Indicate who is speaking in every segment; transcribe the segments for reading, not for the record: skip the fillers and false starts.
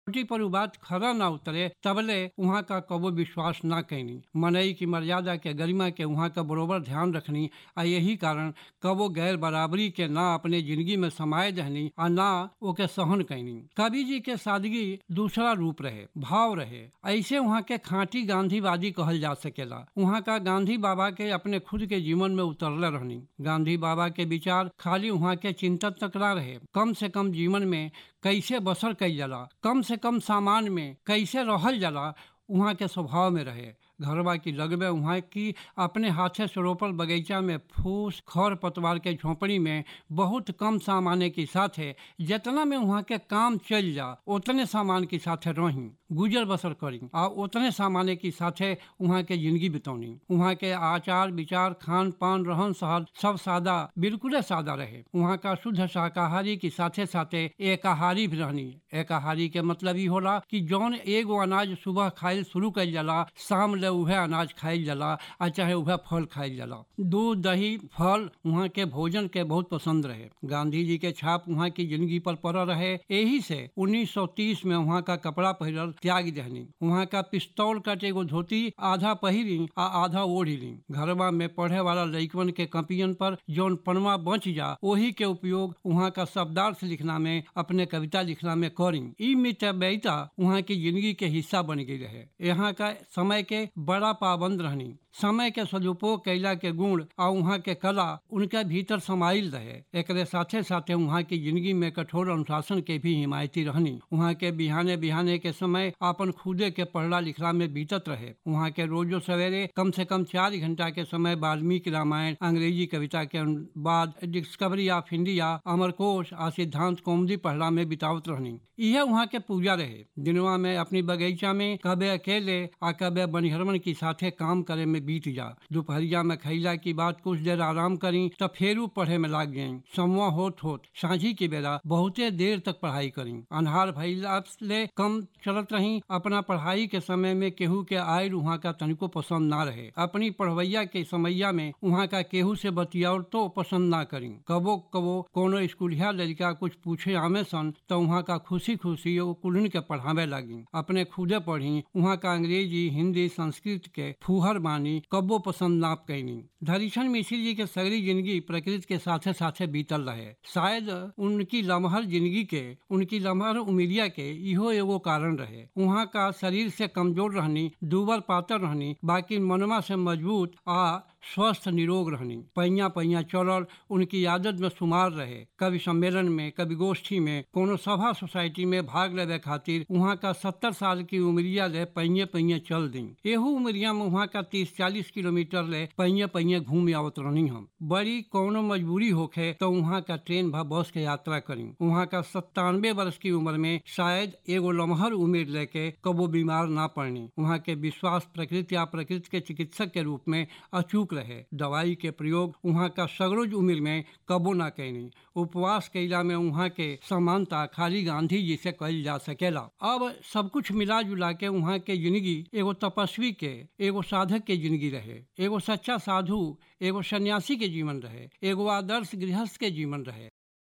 Speaker 1: पर उ बात खरा ना उतरे तबले वहाँ का कबो विश्वास ना कैनी। मनई की मर्यादा के गरिमा के वहाँ का बरोबर ध्यान रखनी आ यही कारण कबो गैर बराबरी के ना अपने जिंदगी में समाये दहनी आ ना ओके सहन कैनी। कवि जी के सादगी दूसरा रूप रहे, भाव रहे। ऐसे वहाँ के खांटी गांधीवादी कहल जा सकेला। वहाँ का गांधी बाबा के अपने खुद के जीवन में उतरले रहनी। गांधी बाबा के विचार खाली वहाँ के चिंतन तक ना रहे। कम से कम जीवन में कैसे बसर कईल जाला, कम से कम सामान में कैसे रहल जाला, वहाँ के स्वभाव में रहे। घरवा की लगबे वहाँ की अपने हाथे से रोपल बगीचा में फूस खर पतवार के झोंपड़ी में बहुत कम सामाने के साथे जितना में वहाँ के काम चल जा उतने सामान के साथे रही गुजर बसर करी आ उतने सामाने के साथे वहाँ के जिंदगी बितौनी। वहाँ के आचार विचार खान पान रहन सहन सब सादा बिल्कुल सादा रहे। वहाँ का शुद्ध शाकाहारी के साथे साथे एकाहारी भी रहनी। एकाहारी के मतलब ये होला कि जौन एगो अनाज सुबह खाइल शुरू कईल जाला शाम ले उहे अनाज खाइल जाला आ चाहे उहे फल खाइल जाला। दूध दही फल वहाँ के भोजन के बहुत पसंद रहे। गांधी जी के छाप वहाँ की जिंदगी पर पड़ रहे। यही से 1930 में वहाँ का कपड़ा पहिरल त्याग दहनी। वहाँ का पिस्तौल कट एगो धोती आधा पहिरी आ आधा ओढ़ी ली। घरवा में पढ़े वाला लइकवन के कपियन पर जौन पनमा बच जा वही के उपयोग वहाँ का शब्दार्थ लिखना में अपने कविता लिखना में करी। ई मितव्ययिता वहाँ की जिंदगी के हिस्सा बन गई रहे। यहाँ का समय के बड़ा पाबंद रहनी। समय के सदुपयोग कैला के गुण और वहाँ के कला उनके भीतर समाइल रहे। एकरे साथे साथे वहाँ की जिंदगी में कठोर अनुशासन के भी हिमायती रहनी। वहाँ के बिहाने बिहाने के समय अपन खुदे के पढ़ला लिखला में बीतत रहे। वहाँ के रोजो सवेरे कम से कम 4 घंटा के समय वाल्मीकि रामायण अंग्रेजी कविता के बाद डिस्कवरी ऑफ इंडिया अमरकोश आ सिद्धांत कौमुदी पढ़ला में बितावत रहनी। यह वहाँ के पूजा रहे। दिनवा में अपनी बगीचा में कबे अकेले आ कबे बनिहरमन की साथे काम करे में बीत जा। दोपहरिया में खैला की बात कुछ देर आराम करी तब फेरू पढ़े में लाग गई। समवा होत सांझी की बेला बहुते देर तक पढ़ाई करी। अन्हार भइला ले कम चलत रही। अपना पढ़ाई के समय में केहू के आयल वहाँ का तनिको पसंद ना रहे। अपनी पढ़वैया के समैया में वहाँ का केहू से बतियाओ तो पसंद ना करी। कबो कबो कोनो स्कूलिया लड़का कुछ पूछे आमे सन तो वहाँ का खुशी खुशी वो कुलन के पढ़ावे लगी। अपने खुदे पढ़ी। वहाँ का अंग्रेजी हिंदी संस्कृत के फूहर बानी कब्बो पसंद नाप कैनी। धरीशन मिश्र जी के सगरी जिंदगी प्रकृति के साथे साथे बीतल रहे। शायद उनकी लम्हर जिंदगी के उनकी लम्हर उमिरिया के इहो एगो कारण रहे। वहाँ का शरीर से कमजोर रहनी, दूबर पातर रहनी, बाकी मनवा से मजबूत आ स्वस्थ निरोग रहनी। पैया पैया चलल उनकी आदत में शुमार रहे। कभी सम्मेलन में कभी गोष्ठी में कोनो सभा सोसाइटी में भाग लेवे खातिर वहाँ का 70 साल की उमरिया ले पैये पैये चल दी। एहू उमरिया में वहाँ का 30-40 किलोमीटर ले पैये पैये घूम आवत रहनी। हम बड़ी कोनो मजबूरी होखे तो वहाँ का ट्रेन व बस के यात्रा करी। वहाँ का 97 वर्ष की उम्र में शायद एगो लम्हर उम्र लेके कबो बीमार ना पड़नी। वहाँ के विश्वास प्रकृति या प्रकृति के चिकित्सक के रूप में अचूक रहे। दवाई के प्रयोग वहाँ का सगरोज उम्र में कबो ना कैनी। उपवास कैला में वहाँ के समानता खाली गांधी जी से कईल जा सकेला। अब सब कुछ मिला जुला के वहाँ के जिंदगी एगो तपस्वी के एगो साधक के जिंदगी रहे। एगो सच्चा साधु एगो सन्यासी के जीवन रहे। एगो आदर्श गृहस्थ के जीवन रहे।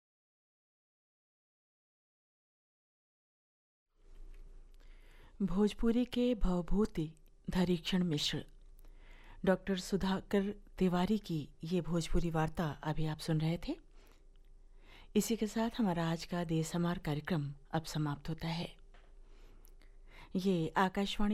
Speaker 2: भोजपुरी के भवभूति धरीक्षण मिश्र डॉक्टर सुधाकर तिवारी की ये भोजपुरी वार्ता अभी आप सुन रहे थे। इसी के साथ हमारा आज का देश हमार कार्यक्रम अब समाप्त होता है। ये आकाशवाणी